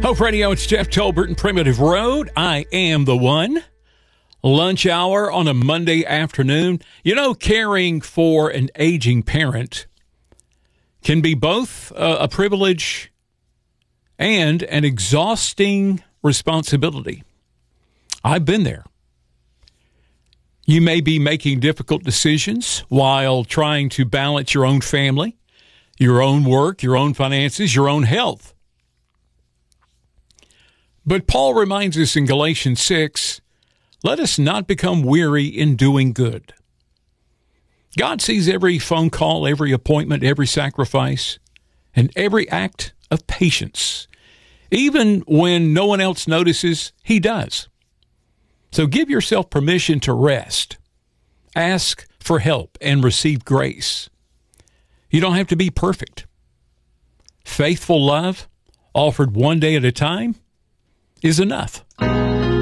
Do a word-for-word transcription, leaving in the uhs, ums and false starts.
Hope Radio, it's Jeff Tolbert and Primitive Road. I am the one. Lunch hour on a Monday afternoon. You know, caring for an aging parent can be both uh, a privilege and an exhausting responsibility. I've been there. You may be making difficult decisions while trying to balance your own family, your own work, your own finances, your own health. But Paul reminds us in Galatians six, let us not become weary in doing good. God sees every phone call, every appointment, every sacrifice, and every act of patience. Even when no one else notices, he does. So give yourself permission to rest. Ask for help and receive grace. You don't have to be perfect. Faithful love, offered one day at a time, is enough.